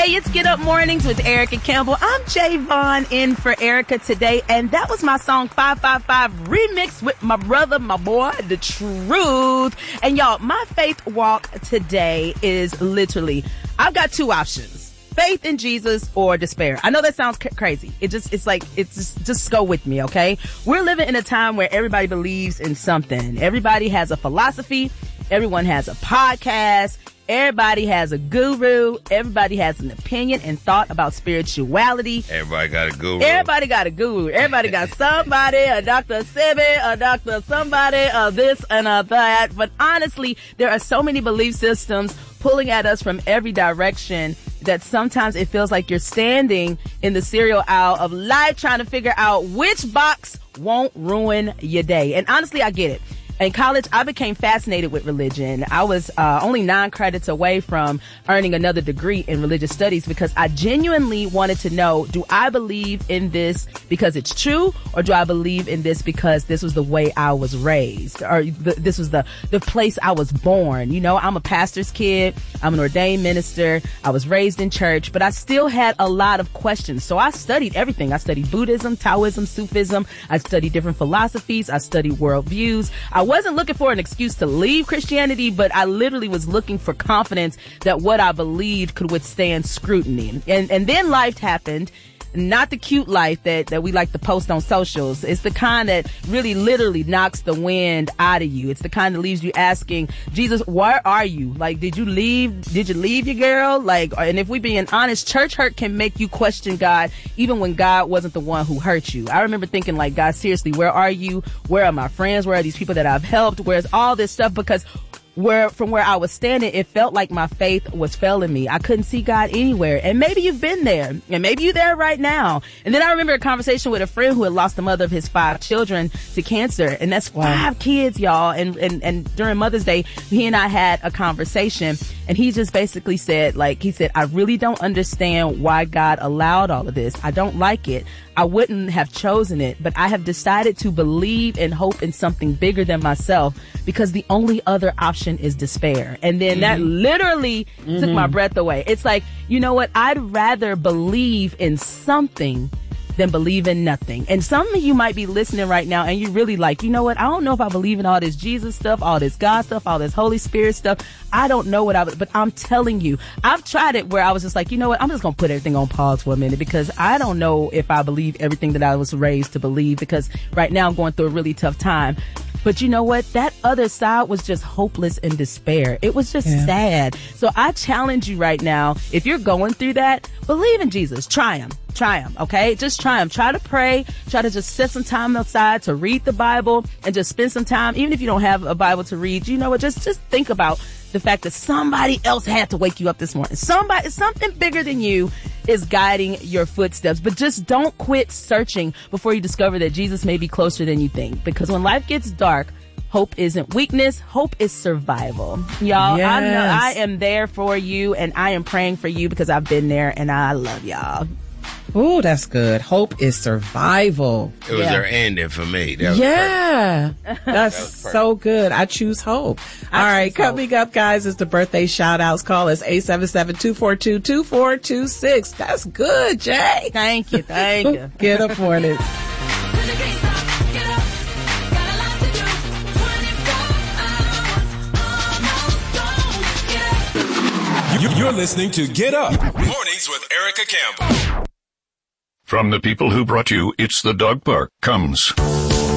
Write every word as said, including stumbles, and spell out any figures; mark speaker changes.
Speaker 1: Hey, it's Get Up Mornings with Erica Campbell. I'm Javon in for Erica today, and that was my song five five five remixed with my brother, my boy, The Truth. And y'all, my faith walk today is literally, I've got two options. Faith in Jesus or despair. I know that sounds c- crazy. It just, it's like, it's just, just go with me, okay? We're living in a time where everybody believes in something. Everybody has a philosophy. Everyone has a podcast. Everybody has a guru. Everybody has an opinion and thought about spirituality.
Speaker 2: Everybody got a guru.
Speaker 1: Everybody got a guru. Everybody got somebody, a Doctor Sebi, a Doctor somebody, a this and a that. But honestly, there are so many belief systems pulling at us from every direction that sometimes it feels like you're standing in the cereal aisle of life trying to figure out which box won't ruin your day. And honestly, I get it. In college, I became fascinated with religion. I was uh, only nine credits away from earning another degree in religious studies because I genuinely wanted to know, do I believe in this because it's true, or do I believe in this because this was the way I was raised, or th- this was the, the place I was born? You know, I'm a pastor's kid. I'm an ordained minister. I was raised in church, but I still had a lot of questions. So I studied everything. I studied Buddhism, Taoism, Sufism. I studied different philosophies. I studied worldviews. I I wasn't looking for an excuse to leave Christianity, but I literally was looking for confidence that what I believed could withstand scrutiny. And, and then life happened. Not the cute life that, that we like to post on socials. It's the kind that really literally knocks the wind out of you. It's the kind that leaves you asking, Jesus, where are you? Like, did you leave? Did you leave your girl? Like, and if we being honest, church hurt can make you question God, even when God wasn't the one who hurt you. I remember thinking like, God, seriously, where are you? Where are my friends? Where are these people that I've helped? Where's all this stuff? Because where from where I was standing, it felt like my faith was failing me. I couldn't see God anywhere. And maybe you've been there, and maybe you're there right now. And then I remember a conversation with a friend who had lost the mother of his five children to cancer, and that's five wow. kids, y'all. And, and and during Mother's Day, he and I had a conversation, and he just basically said, like, he said, I really don't understand why God allowed all of this. I don't like it. I wouldn't have chosen it, but I have decided to believe and hope in something bigger than myself, because the only other option is despair. And then mm-hmm. that literally mm-hmm. took my breath away. It's like, you know what? I'd rather believe in something than believe in nothing. And some of you might be listening right now and you're really like, you know what? I don't know if I believe in all this Jesus stuff, all this God stuff, all this Holy Spirit stuff. I don't know what I would, but I'm telling you, I've tried it where I was just like, you know what? I'm just going to put everything on pause for a minute, because I don't know if I believe everything that I was raised to believe, because right now I'm going through a really tough time. But you know what? That other side was just hopeless and despair. It was just yeah. sad. So I challenge you right now, if you're going through that, believe in Jesus. Try him. Try him, okay? Just try him. Try to pray. Try to just set some time outside to read the Bible and just spend some time. Even if you don't have a Bible to read, you know what? Just, just think about the fact that somebody else had to wake you up this morning. Somebody, something bigger than you is guiding your footsteps. But just don't quit searching before you discover that Jesus may be closer than you think. Because when life gets dark, hope isn't weakness. Hope is survival. Y'all, yes. I know I am there for you, and I am praying for you because I've been there, and I love y'all.
Speaker 3: Ooh, that's good. Hope is survival.
Speaker 2: It was yeah. their ending for me. That was
Speaker 3: yeah. That's that so good. I choose hope. I All right. Coming hope. up, guys, is the birthday shout outs. Call us eight seven seven, two four two, two four two six. That's good, Jay.
Speaker 1: Thank you. Thank you.
Speaker 3: Get up on it.
Speaker 4: You're listening to Get Up Mornings with Erica Campbell.
Speaker 5: From the people who brought you It's the Dog Park comes